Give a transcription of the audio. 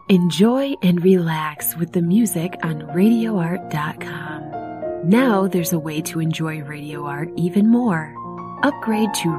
Enjoy and relax with the music on RadioArt.com. Now there's a way to enjoy Radio Art even more. Upgrade to